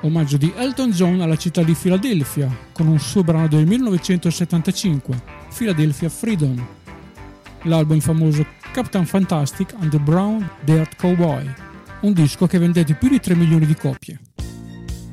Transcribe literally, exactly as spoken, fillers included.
omaggio di Elton John alla città di Filadelfia con un suo brano del millenovecentosettantacinque, Philadelphia Freedom. L'album famoso Captain Fantastic and the Brown Dirt Cowboy, un disco che vendette più di tre milioni di copie.